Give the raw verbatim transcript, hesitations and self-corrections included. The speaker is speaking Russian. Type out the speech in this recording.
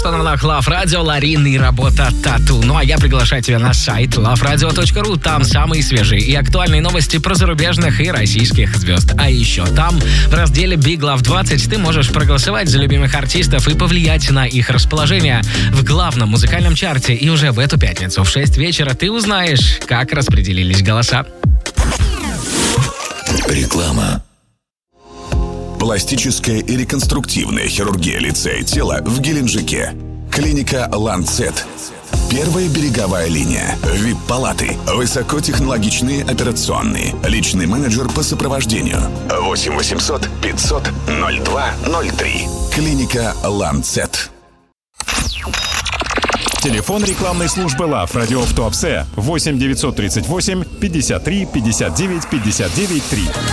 что на волнах Love Radio, Ларин и работа Тату. Ну а я приглашаю тебя на сайт лав радио точка ру. Там самые свежие и актуальные новости про зарубежных и российских звезд. А еще там, в разделе Big Love двадцать, ты можешь проголосовать за любимых артистов и повлиять на их расположение в главном музыкальном чарте. И уже в эту пятницу в шесть вечера ты узнаешь, как распределились голоса. Реклама. Пластическая и реконструктивная хирургия лица и тела в Геленджике. Клиника Ланцет. Первая береговая линия. ви ай пи-палаты. Высокотехнологичные операционные. Личный менеджер по сопровождению. восемь восемьсот пятьсот ноль два ноль три. Клиника Ланцет. Телефон рекламной службы Love Radio в Туапсе восемь девятьсот тридцать восемь пятьдесят три пятьдесят девять пятьдесят девять три.